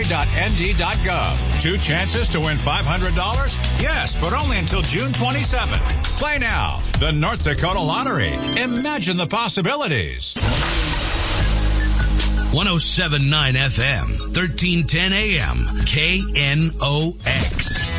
lottery.nd.gov. 2 chances to win $500? Yes, but only until June 27th. Play now. The North Dakota Lottery. Imagine the possibilities. 107.9 FM, 1310 AM, KNOX.